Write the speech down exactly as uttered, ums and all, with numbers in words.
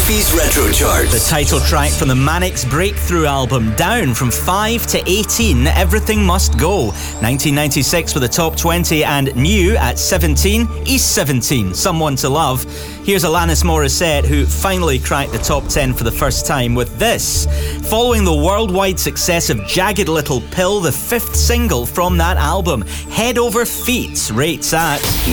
Murphy's Retro Charts. The title track from the Manics Breakthrough album, down from five to eighteen, Everything Must Go. nineteen ninety-six for the top twenty, and new at seventeen, East seventeen, Someone to Love. Here's Alanis Morissette, who finally cracked the top ten for the first time with this. Following the worldwide success of Jagged Little Pill, the fifth single from that album, Head Over Feet rates at